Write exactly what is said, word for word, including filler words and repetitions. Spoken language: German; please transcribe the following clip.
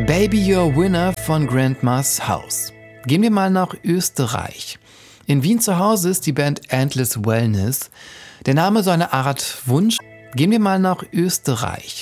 Baby You're Winner von Grandma's House. Gehen wir mal nach Österreich. In Wien zu Hause ist die Band Endless Wellness. Der Name so eine Art Wunsch. Gehen wir mal nach Österreich.